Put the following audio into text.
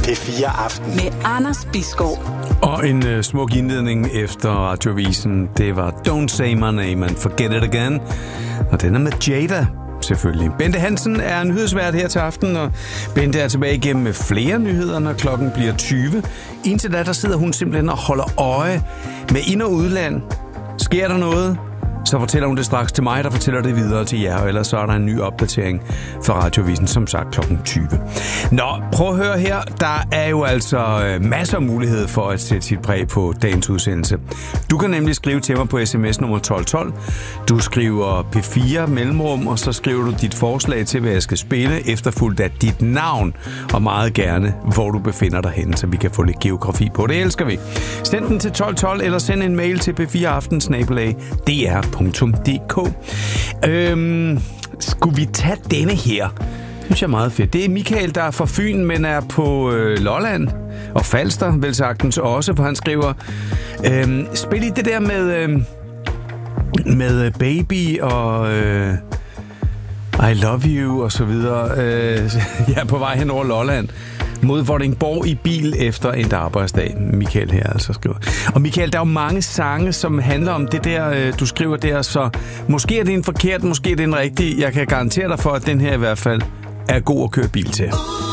P4 Aften. Med Anders Bisgaard. Og en smuk indledning efter Radioavisen. Det var Don't Say My Name and Forget It Again. Og den er med Jada, selvfølgelig. Bente Hansen er nyhedsvært her til aften, og Bente er tilbage igennem med flere nyheder, når klokken bliver 20. Indtil da, der sidder hun simpelthen og holder øje med ind- og udland. Sker der noget? Så fortæller hun det straks til mig, der fortæller det videre til jer, og ellers så er der en ny opdatering fra Radioavisen, som sagt klokken 20. Nå, prøv at høre her. Der er jo altså masser af mulighed for at sætte sit præg på dagens udsendelse. Du kan nemlig skrive til mig på sms nummer 1212. Du skriver P4 mellemrum, og så skriver du dit forslag til, hvad jeg skal spille, efterfulgt af dit navn, og meget gerne, hvor du befinder dig henne, så vi kan få lidt geografi på. Det elsker vi. Send den til 1212, eller send en mail til p4aften@dr.dk. Skulle vi tage denne her? Det synes jeg er meget fedt. Det er Michael, der er fra Fyn, men er på Lolland og Falster, vel sagtens også, for han skriver, spil i det der med baby og I love you og så videre. Jeg er på vej hen over Lolland mod Vordingborg i bil efter en arbejdsdag. Michael her altså skriver. Og Michael, der er jo mange sange, som handler om det der, du skriver der, så måske er det en forkert, måske er det en rigtig. Jeg kan garantere dig for, at den her i hvert fald er god at køre bil til.